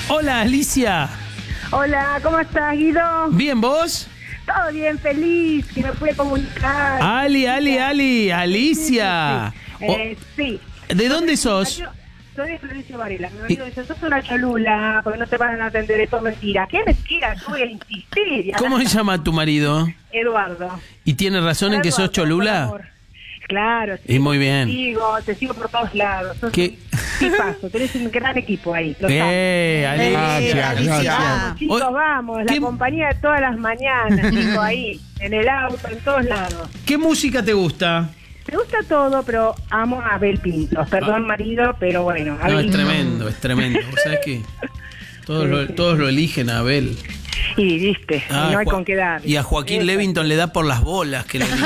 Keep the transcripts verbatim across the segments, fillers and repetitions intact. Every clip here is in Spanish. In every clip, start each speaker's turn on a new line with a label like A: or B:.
A: Hola, Alicia.
B: Hola, ¿cómo estás, Guido?
A: Bien, ¿vos?
B: Todo bien, feliz, que me pude comunicar.
A: Ali, Ali, Ali, Alicia.
B: Sí, sí, sí. Eh, sí.
A: ¿De dónde sos?
B: Soy de Florencio Varela. Mi marido dice, sos una cholula, porque no te van a atender, esto es mentira. ¿Qué mentira? Yo voy a insistir.
A: ¿Cómo se llama tu marido?
B: Eduardo.
A: ¿Y tiene razón en que sos cholula?
B: Claro, sí.
A: Y muy bien.
B: Te sigo, te sigo por todos lados. Sos
A: ¿Qué?
B: Sí, paso. Tenés un gran equipo ahí.
A: Eh, Alicia, Alicia.
B: Vamos, chicos, vamos. La
A: ¿Qué?
B: compañía de todas las mañanas, chicos, ahí. En el auto, en todos lados.
A: ¿Qué música te gusta?
B: Me gusta todo, pero amo a Abel Pintos. Perdón,
A: Ah.
B: marido, pero bueno.
A: No,
B: Abel
A: es
B: Pintos.
A: tremendo, es tremendo. ¿Vos sabés qué? Todos lo, todos lo eligen a Abel.
B: Y viste,
A: Ah,
B: no hay
A: Ju-
B: con qué dar.
A: Y a Joaquín
B: Eso.
A: Levington le da por las bolas que lo eligen.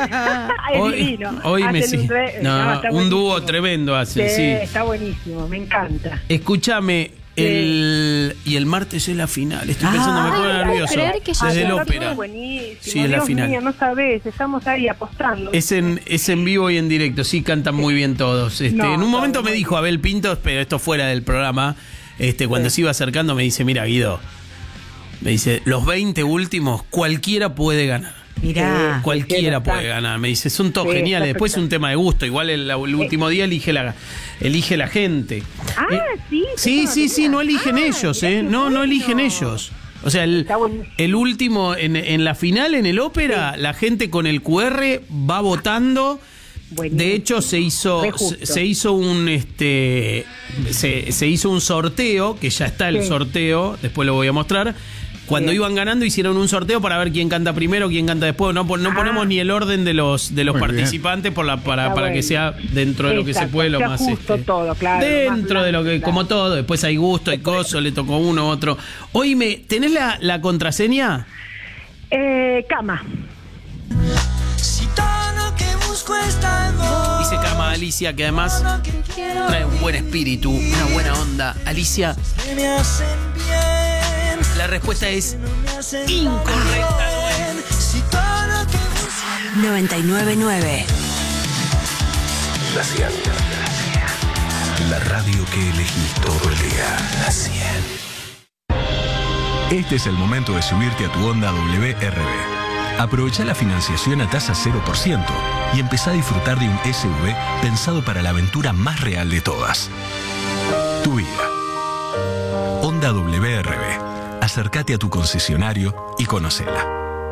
B: Es
A: Hoy,
B: divino.
A: hoy me
B: Hacen
A: sí.
B: un, re-
A: No,
B: está
A: un
B: buenísimo.
A: dúo tremendo hacen,
B: Sí,
A: sí.
B: está buenísimo, me encanta.
A: Escúchame, el y el martes es la final. Estoy pensando, me pone
C: Ay,
A: nervioso.
C: creer que ya
A: Desde el
B: está
A: ópera.
B: todo buenísimo.
A: Sí, es la
B: Dios
A: final.
B: mío, no sabés, estamos ahí apostando.
A: Es en, es en vivo y en directo, sí, cantan muy bien todos. Este,
B: No,
A: en un momento
B: todo
A: me
B: muy
A: dijo Abel Pintos, pero esto fuera del programa, este, cuando
B: Sí.
A: se iba acercando me dice, mira, Guido, me dice, los veinte últimos, cualquiera puede ganar.
C: Mirá.
A: Cualquiera
B: está.
A: puede ganar, me dice, son todos
B: Sí,
A: geniales.
B: está
A: Después es un
B: espectacular.
A: tema de gusto, igual el, el último día elige la, elige la gente.
B: Ah,
A: Eh,
B: sí.
A: Sí,
B: eso
A: sí, sí,
B: tenía.
A: no eligen
B: Ah,
A: ellos,
B: mirá
A: ¿eh?
B: qué
A: No, no eligen
B: bueno.
A: ellos. O sea, el,
B: Está buenísimo.
A: el último, en, en la final, en el ópera, la gente con el Q R va votando.
B: Buenísimo.
A: De hecho, se hizo,
B: Re
A: se,
B: justo.
A: se hizo un este se, se hizo un sorteo, que ya está el
B: Sí.
A: sorteo, después lo voy a mostrar. Cuando
B: Bien.
A: iban ganando hicieron un sorteo para ver quién canta primero, quién canta después. No, pon- no
B: Ah.
A: ponemos ni el orden de los de los
D: Muy bien.
A: participantes por la, para,
B: Está
A: para que
B: bueno.
A: sea dentro de lo que se
B: Exacto,
A: puede lo
B: sea
A: más
B: justo
A: este,
B: todo, claro,
A: dentro
B: más
A: de lo que
B: blanco,
A: como
B: claro.
A: todo. Después hay gusto, hay coso, le tocó uno otro. Oíme, ¿tenés la, la contraseña?
B: Eh, cama.
E: Si todo lo que busco está en vos.
A: Dice Cama Alicia, que además trae un buen espíritu, una buena onda. Alicia,
E: Que me hacen bien.
A: la respuesta es
E: Me hacen
A: incorrecta.
E: bien. Si todo lo que busco.
C: noventa y nueve punto nueve.
F: La cien. La radio que elegís todo el día. La cien. Este es el momento de subirte a tu Honda W R B. Aprovecha la financiación a tasa cero por ciento y empezá a disfrutar de un S U V pensado para la aventura más real de todas. Tu vida. Honda W R B. Acércate a tu concesionario y conocela.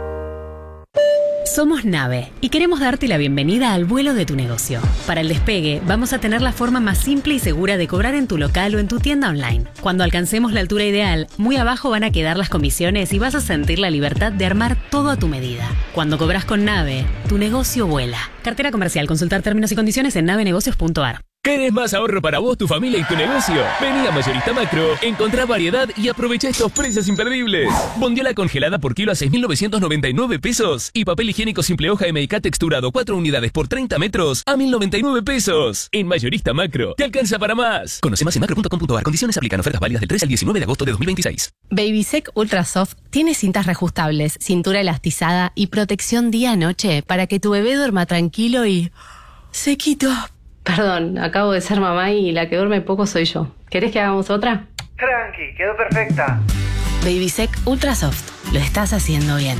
G: Somos Nave y queremos darte la bienvenida al vuelo de tu negocio. Para el despegue, vamos a tener la forma más simple y segura de cobrar en tu local o en tu tienda online. Cuando alcancemos la altura ideal, muy abajo van a quedar las comisiones y vas a sentir la libertad de armar todo a tu medida. Cuando cobras con Nave, tu negocio vuela. Cartera comercial. Consultar términos y condiciones en navenegocios punto a r.
H: ¿Querés más ahorro para vos, tu familia y tu negocio? Vení a Mayorista Macro, encontrá variedad y aprovecha estos precios imperdibles. Bondiola congelada por kilo a seis mil novecientos noventa y nueve pesos. Y papel higiénico simple hoja M K texturado cuatro unidades por treinta metros a mil noventa y nueve pesos. En Mayorista Macro, te alcanza para más. Conoce más en macro punto com punto a r. Condiciones aplican. Ofertas válidas del tres al diecinueve de agosto de dos mil veintiséis.
I: Babysec Ultra Soft tiene cintas reajustables, cintura elastizada y protección día-noche para que tu bebé duerma tranquilo y sequito. Perdón, acabo de ser mamá y la que duerme poco soy yo. ¿Querés que hagamos otra?
J: Tranqui, quedó perfecta.
I: Babysec Ultra Soft. Lo estás haciendo bien.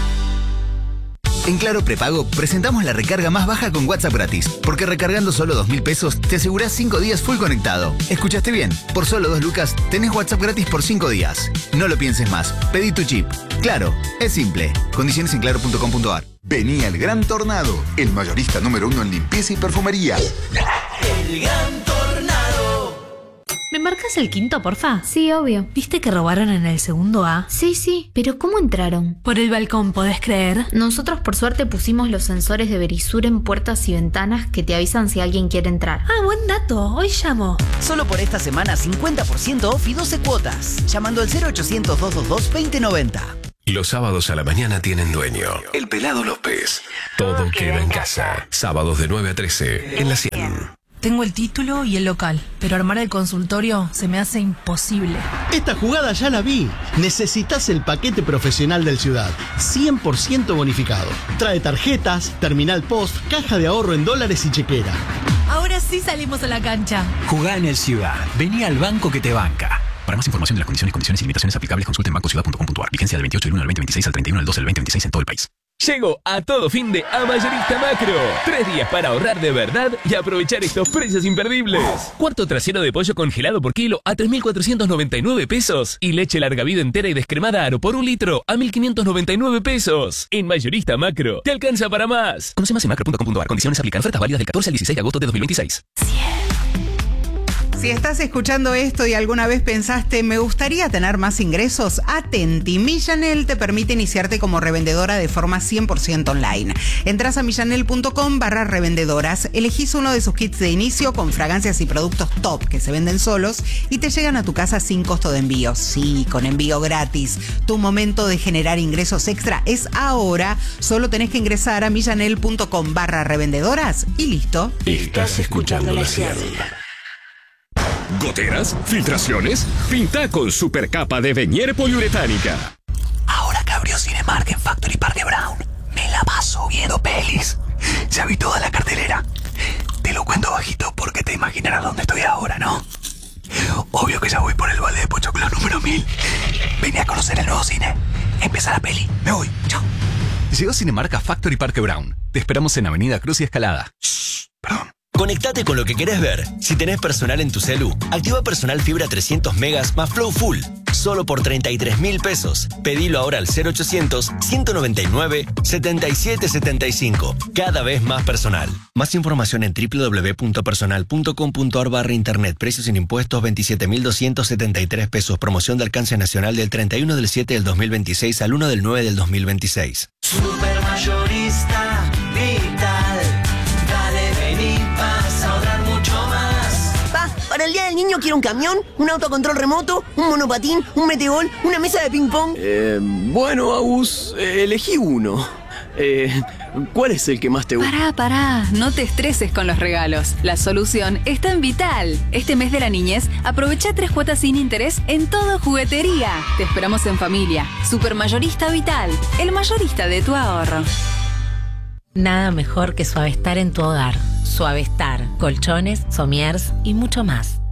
K: En Claro Prepago presentamos la recarga más baja con WhatsApp gratis, porque recargando solo dos mil pesos te asegurás cinco días full conectado. ¿Escuchaste bien? Por solo dos lucas tenés WhatsApp gratis por cinco días. No lo pienses más, pedí tu chip. Claro, es simple. Condiciones en claro punto com punto a r.
L: Venía el Gran Tornado, el mayorista número uno en limpieza y perfumería.
E: El gran tornado.
G: ¿Me marcas el quinto, porfa?
C: Sí, obvio.
G: ¿Viste que robaron en el segundo A?
C: Sí, sí, pero ¿cómo entraron?
G: Por el balcón, ¿podés creer?
C: Nosotros por suerte pusimos los sensores de Verisur en puertas y ventanas que te avisan si alguien quiere entrar.
G: Ah, buen dato. Hoy llamo.
M: Solo por esta semana cincuenta por ciento off y doce cuotas. Llamando al cero ochocientos, doscientos veintidós, veinte noventa.
F: Los sábados a la mañana tienen dueño. El Pelado López. Todo queda en casa. Sábados de nueve a trece en la cien.
N: Tengo el título y el local, pero armar el consultorio se me hace imposible.
O: Esta jugada ya la vi. Necesitas el paquete profesional del Ciudad. cien por ciento bonificado. Trae tarjetas, terminal post, caja de ahorro en dólares y chequera.
N: Ahora sí salimos a la cancha.
P: Jugá en el Ciudad. Vení al banco que te banca.
F: Para más información de las condiciones, condiciones y limitaciones aplicables, consulte en banco ciudad punto com punto a r. Vigencia del veintiocho del uno al veinte veintiséis al treinta y uno del doce del veinte veintiséis en todo el país.
H: Llegó a todo fin de a Mayorista Macro. Tres días para ahorrar de verdad y aprovechar estos precios imperdibles. Cuarto trasero de pollo congelado por kilo a tres mil cuatrocientos noventa y nueve pesos. Y leche larga vida entera y descremada Aro por un litro a mil quinientos noventa y nueve pesos. En Mayorista Macro, te alcanza para más.
F: Conoce más en macro punto com punto a r. Condiciones aplican. Ofertas válidas del catorce al dieciséis de agosto de dos mil veintiséis.
D: Si estás escuchando esto y alguna vez pensaste, me gustaría tener más ingresos, atenti. Millanel te permite iniciarte como revendedora de forma cien por ciento online. Entras a millanel punto com barra revendedoras, elegís uno de sus kits de inicio con fragancias y productos top que se venden solos y te llegan a tu casa sin costo de envío. Sí, con envío gratis. Tu momento de generar ingresos extra es ahora. Solo tenés que ingresar a millanel punto com barra revendedoras y listo.
P: Estás escuchando La Cian. ¿Goteras? ¿Filtraciones? Pinta con supercapa de Venier poliuretánica.
Q: Ahora que abrió Cinemark en Factory Parque Brown, me la paso viendo pelis. Ya vi toda la cartelera. Te lo cuento bajito porque te imaginarás dónde estoy ahora, ¿no? Obvio que ya voy por el balde de Pochoclo número mil. Vení a conocer el nuevo cine. Empieza la peli. Me voy. Chao.
F: Llegó Cinemark a Factory Parque Brown. Te esperamos en Avenida Cruz y Escalada.
Q: Shh, perdón.
R: Conectate con lo que querés ver. Si tenés personal en tu celu, activa personal fibra trescientos megas más Flow Full. Solo por treinta y tres mil pesos. Pedilo ahora al cero ochocientos, ciento noventa y nueve, setenta y siete setenta y cinco. Cada vez más personal. Más información en doble u doble u doble u punto personal punto com punto a r barra internet. Precios sin impuestos veintisiete mil doscientos setenta y tres pesos. Promoción de alcance nacional del treinta y uno del siete del dos mil veintiséis al uno del nueve del dos mil veintiséis.
E: Supermayorista Vital. Dale, vení, vas a ahorrar mucho más.
S: Pa, para el Día del Niño quiero un camión, un autocontrol remoto, un monopatín, un metegol, una mesa de ping-pong.
T: Eh, bueno, Agus, eh, elegí uno. Eh, ¿Cuál es el que más te gusta?
U: Pará, pará, no te estreses con los regalos. La solución está en Vital. Este mes de la niñez, aprovecha tres cuotas sin interés en todo juguetería. Te esperamos en familia. Supermayorista Vital, el mayorista de tu ahorro.
V: Nada mejor que Suavestar en tu hogar. Suavestar, colchones, somiers y mucho más.